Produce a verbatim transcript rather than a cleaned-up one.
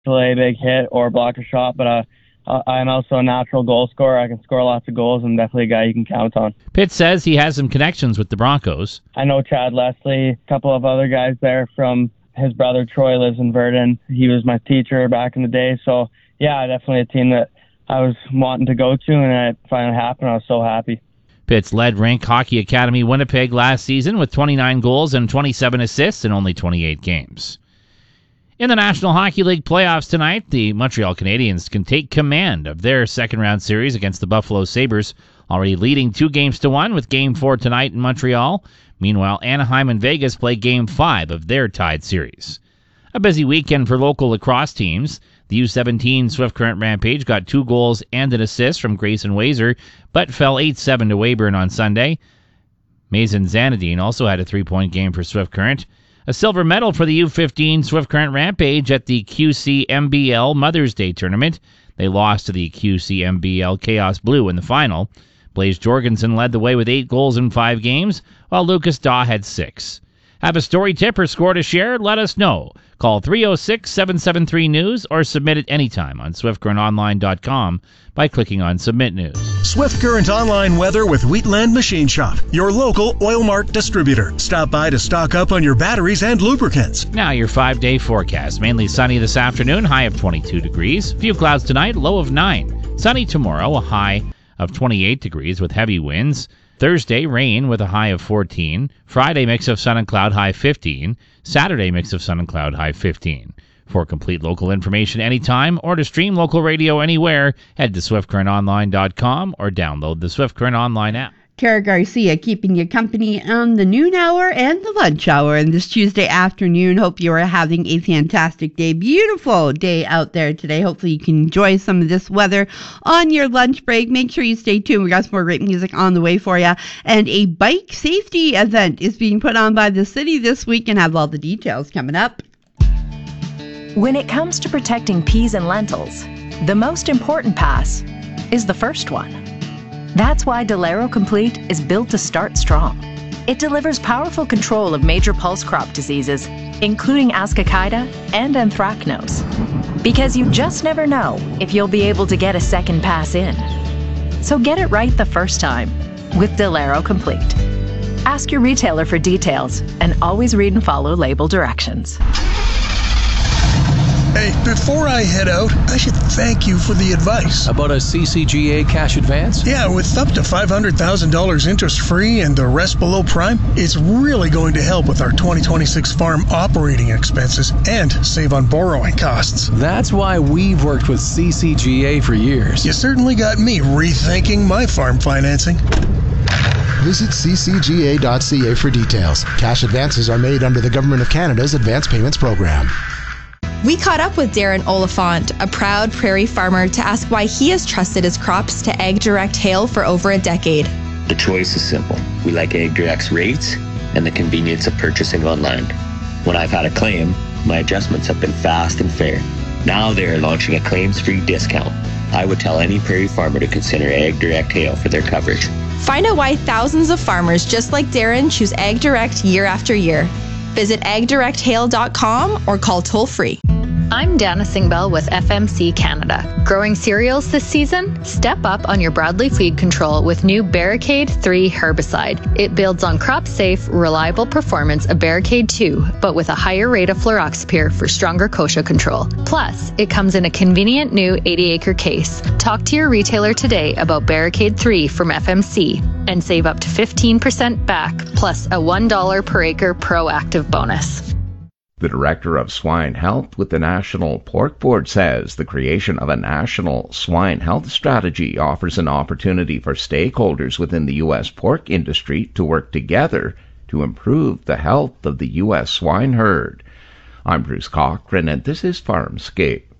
a big hit or block a shot, but uh, uh, I'm also a natural goal scorer. I can score lots of goals and definitely a guy you can count on. Pitt says he has some connections with the Broncos. I know Chad Leslie, a couple of other guys there from his brother Troy lives in Verdun. He was my teacher back in the day. So, yeah, definitely a team that I was wanting to go to, and it finally happened. I was so happy. Pitt's led Rank Hockey Academy Winnipeg last season with twenty-nine goals and twenty-seven assists in only twenty-eight games. In the National Hockey League playoffs tonight, the Montreal Canadiens can take command of their second-round series against the Buffalo Sabres, already leading two games to one with Game four tonight in Montreal. Meanwhile, Anaheim and Vegas play Game five of their tied series. A busy weekend for local lacrosse teams. The U seventeen Swift Current Rampage got two goals and an assist from Grayson Wazer, but fell eight seven to Weyburn on Sunday. Mason Zanadine also had a three-point game for Swift Current. A silver medal for the U fifteen Swift Current Rampage at the Q C M B L Mother's Day Tournament. They lost to the Q C M B L Chaos Blue in the final. Blaze Jorgensen led the way with eight goals in five games, while Lucas Daw had six. Have a story tip or score to share? Let us know. Call three oh six, seven seven three, news or submit it anytime on swift current online dot com by clicking on Submit News. Swift Current Online weather with Wheatland Machine Shop, your local Oil Mart distributor. Stop by to stock up on your batteries and lubricants. Now your five-day forecast. Mainly sunny this afternoon, high of twenty-two degrees. Few clouds tonight, low of nine. Sunny tomorrow, a high of twenty-eight degrees with heavy winds. Thursday, rain with a high of fourteen. Friday, mix of sun and cloud, high fifteen. Saturday, mix of sun and cloud, high fifteen. For complete local information anytime or to stream local radio anywhere, head to swift current online dot com or download the Swift Current Online app. Kara Garcia keeping you company on the noon hour and the lunch hour and this Tuesday afternoon. Hope you are having a fantastic day. Beautiful day out there today. Hopefully you can enjoy some of this weather on your lunch break. Make sure you stay tuned. We got some more great music on the way for you. And a bike safety event is being put on by the city this week and have all the details coming up. When it comes to protecting peas and lentils, the most important pass is the first one. That's why Delero Complete is built to start strong. It delivers powerful control of major pulse crop diseases, including Ascochyta and Anthracnose. Because you just never know if you'll be able to get a second pass in. So get it right the first time with Delero Complete. Ask your retailer for details and always read and follow label directions. Hey, before I head out, I should thank you for the advice. About a C C G A cash advance? Yeah, with up to five hundred thousand dollars interest-free and the rest below prime, it's really going to help with our twenty twenty-six farm operating expenses and save on borrowing costs. That's why we've worked with C C G A for years. You certainly got me rethinking my farm financing. Visit c c g a dot c a for details. Cash advances are made under the Government of Canada's Advance Payments Program. We caught up with Darren Oliphant, a proud prairie farmer, to ask why he has trusted his crops to AgDirect Hail for over a decade. The choice is simple. We like AgDirect's rates and the convenience of purchasing online. When I've had a claim, my adjustments have been fast and fair. Now they are launching a claims-free discount. I would tell any prairie farmer to consider AgDirect Hail for their coverage. Find out why thousands of farmers just like Darren choose AgDirect year after year. Visit ag direct hail dot com or call toll-free. I'm Dana Singbell with F M C Canada. Growing cereals this season? Step up on your broadleaf weed control with new Barricade three herbicide. It builds on crop-safe, reliable performance of Barricade two, but with a higher rate of fluroxypyr for stronger kochia control. Plus, it comes in a convenient new eighty acre case. Talk to your retailer today about Barricade three from F M C and save up to fifteen percent back, plus a one dollar per acre proactive bonus. The Director of Swine Health with the National Pork Board says the creation of a national swine health strategy offers an opportunity for stakeholders within the U S pork industry to work together to improve the health of the U S swine herd. I'm Bruce Cochran, and this is Farmscape.